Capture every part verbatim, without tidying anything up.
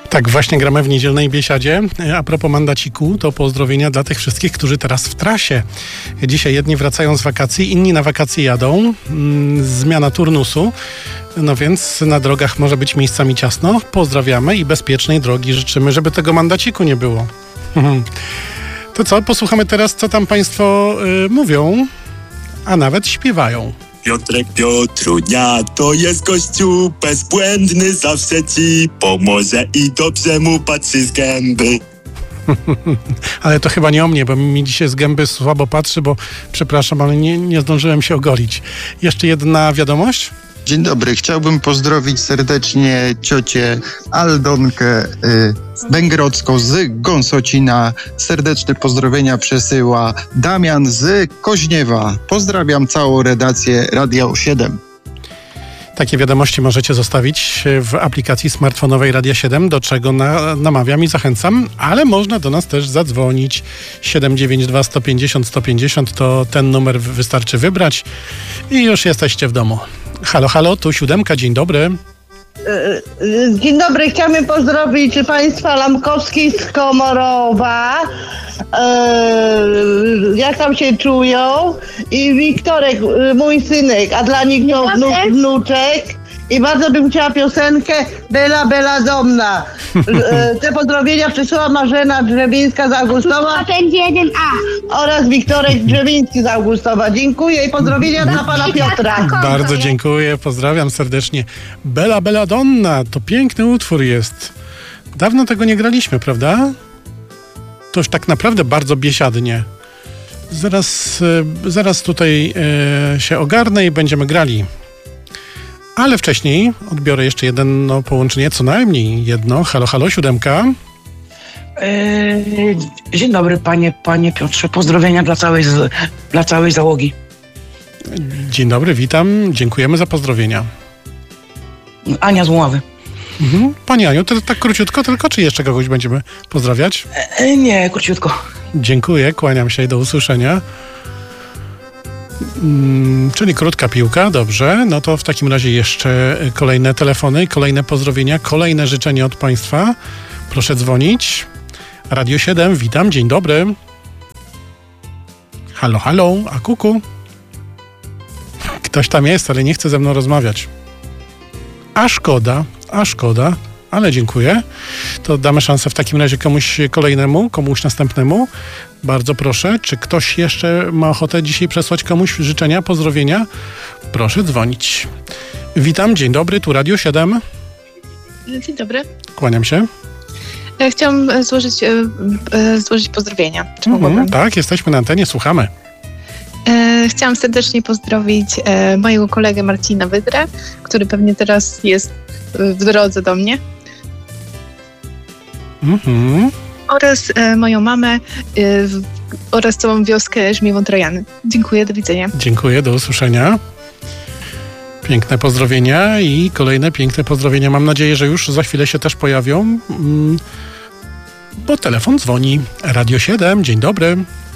Tak, właśnie gramy w niedzielnej biesiadzie. A propos mandaciku, to pozdrowienia dla tych wszystkich, którzy teraz w trasie. Dzisiaj jedni wracają z wakacji, inni na wakacje jadą. Zmiana turnusu. No więc na drogach może być miejscami ciasno. Pozdrawiamy i bezpiecznej drogi życzymy, żeby tego mandaciku nie było. To co? Posłuchamy teraz, co tam państwo y, mówią, a nawet śpiewają. Piotrek Piotrunia to jest gościu bezbłędny, zawsze ci pomoże i dobrze mu patrzy z gęby. Ale to chyba nie o mnie, bo mi dzisiaj z gęby słabo patrzy, bo przepraszam, ale nie, nie zdążyłem się ogolić. Jeszcze jedna wiadomość? Dzień dobry, chciałbym pozdrowić serdecznie ciocię Aldonkę y, Węgrodzką z Gąsocina. Serdeczne pozdrowienia przesyła Damian z Koźniewa. Pozdrawiam całą redakcję Radio siedem. Takie wiadomości możecie zostawić w aplikacji smartfonowej Radia siedem, do czego na, namawiam i zachęcam, ale można do nas też zadzwonić. siedem dziewięć dwa sto pięćdziesiąt sto pięćdziesiąt to ten numer wystarczy wybrać i już jesteście w domu. Halo, halo, tu siódemka, dzień dobry. Dzień dobry, chciałbym pozdrowić państwa Lamkowskich z Komorowa. Eee, jak tam się czują? I Wiktorek, mój synek, a dla nich no, wnuk, wnuczek. I bardzo bym chciała piosenkę Bela Bela Domna. E, te pozdrowienia przysyła Marzena Drzewińska z Augustowa jeden A oraz Wiktorek Drzewiński z Augustowa. Dziękuję i pozdrowienia dla pana Piotra. Bardzo dziękuję, pozdrawiam serdecznie. Bela Bela Donna, to piękny utwór jest. Dawno tego nie graliśmy, prawda? To już tak naprawdę bardzo biesiadnie. Zaraz, e, zaraz tutaj e, się ogarnę i będziemy grali. Ale wcześniej odbiorę jeszcze jedno połączenie, co najmniej jedno. Halo, halo, siódemka. Eee, dzień dobry, panie, panie Piotrze. Pozdrowienia dla całej, dla całej załogi. Dzień dobry, witam. Dziękujemy za pozdrowienia. Ania z Ławy. Mhm. Pani Aniu, to tak króciutko tylko, czy jeszcze kogoś będziemy pozdrawiać? Eee, nie, króciutko. Dziękuję, kłaniam się i do usłyszenia. Hmm, czyli krótka piłka, dobrze. No to w takim razie jeszcze kolejne telefony, kolejne pozdrowienia, kolejne życzenia od państwa. Proszę dzwonić. Radio siedem, witam, dzień dobry. Halo, halo, a kuku. Ktoś tam jest, ale nie chce ze mną rozmawiać. A szkoda, a szkoda, ale dziękuję. To damy szansę w takim razie komuś kolejnemu, komuś następnemu. Bardzo proszę, czy ktoś jeszcze ma ochotę dzisiaj przesłać komuś życzenia, pozdrowienia? Proszę dzwonić. Witam, dzień dobry, tu Radio siedem. Dzień dobry. Kłaniam się. Chciałam złożyć, złożyć pozdrowienia. Czy Mhm, mogłabym? tak, jesteśmy na antenie, słuchamy. Chciałam serdecznie pozdrowić mojego kolegę Marcina Wydrę, który pewnie teraz jest w drodze do mnie. Mhm. Oraz e, moją mamę e, w, oraz całą wioskę Żmiewą-Trojany. Dziękuję, do widzenia. Dziękuję, do usłyszenia. Piękne pozdrowienia i kolejne piękne pozdrowienia. Mam nadzieję, że już za chwilę się też pojawią, mm, bo telefon dzwoni. Radio siedem, dzień dobry.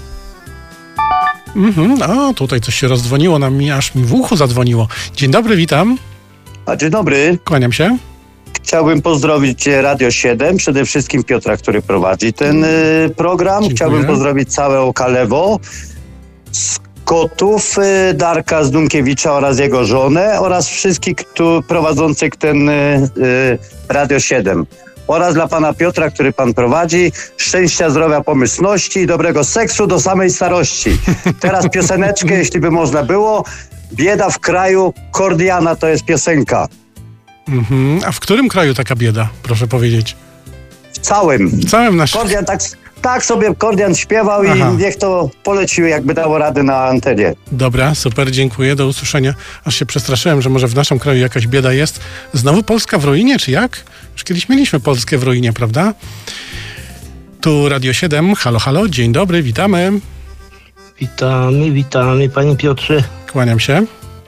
Mhm, a tutaj coś się rozdzwoniło, nam mi, aż mi w uchu zadzwoniło. Dzień dobry, witam. A dzień dobry. Kłaniam się. Chciałbym pozdrowić Radio siedem, przede wszystkim Piotra, który prowadzi ten y, program. Dziękuję. Chciałbym pozdrowić całe Okalewo, z Kotów, y, Darka z Dunkiewicza oraz jego żonę oraz wszystkich tu, prowadzących ten y, y, Radio siedem. Oraz dla pana Piotra, który pan prowadzi, szczęścia, zdrowia, pomyślności i dobrego seksu do samej starości. Teraz pioseneczkę, jeśli by można było. Bieda w kraju, Kordiana to jest piosenka. Mhm. A w którym kraju taka bieda, proszę powiedzieć? W całym. W całym naszym... Kordian tak, tak sobie Kordian śpiewał. Aha. I niech to polecił, jakby dało radę na antenie. Dobra, super, dziękuję, do usłyszenia. Aż się przestraszyłem, że może w naszym kraju jakaś bieda jest. Znowu Polska w ruinie, czy jak? Już kiedyś mieliśmy Polskę w ruinie, prawda? Tu Radio siedem, halo, halo, dzień dobry, witamy. Witamy, witamy, panie Piotrze. Kłaniam się.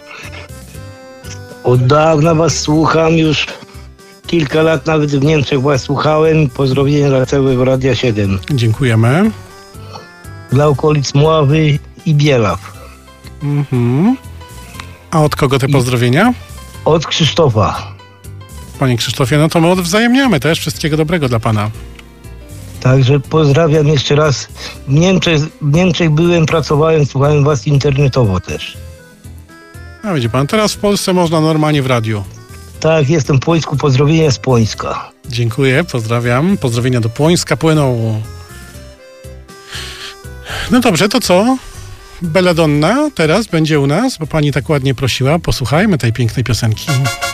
Od dawna was słucham, już kilka lat nawet w Niemczech was słuchałem. Pozdrowienia dla całego Radia siedem. Dziękujemy. Dla okolic Mławy i Bielaw. Mhm. A od kogo te pozdrowienia? Od Krzysztofa. panie Krzysztofie. No to my odwzajemniamy też. Wszystkiego dobrego dla pana. Także pozdrawiam jeszcze raz. W Niemczech, w Niemczech byłem, pracowałem, słuchałem was internetowo też. A widzi pan, teraz w Polsce można normalnie w radiu. Tak, jestem w Płońsku, pozdrowienia z Płońska. Dziękuję, pozdrawiam. Pozdrowienia do Płońska płyną. No dobrze, to co? Belladonna teraz będzie u nas, bo pani tak ładnie prosiła. Posłuchajmy tej pięknej piosenki.